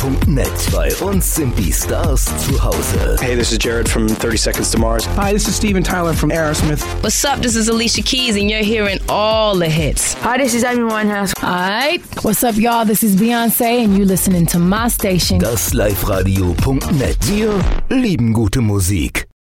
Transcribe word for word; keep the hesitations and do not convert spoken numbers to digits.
punkt net. Bei uns sind die Stars zu Hause. Hey, this is Jared from thirty Seconds to Mars. Hi, this is Steven Tyler from Aerosmith. What's up? This is Alicia Keys, and you're hearing all the hits. Hi, this is Amy Winehouse. Alright, what's up, y'all? This is Beyonce, and you're listening to my station. Das Live Radio punkt net. Wir lieben gute Musik.